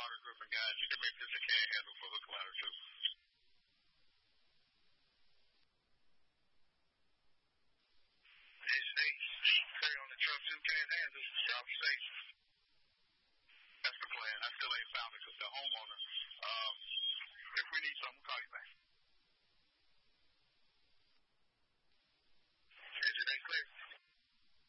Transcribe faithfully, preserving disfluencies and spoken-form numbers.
waterproofing, guys. You can make this a can handle for hook ladder, too. Hey, stay, stay on the truck, too. Can't handle. Y'all be safe. That's the plan. I still ain't found it because the homeowner, um, if we need something, we'll call you back.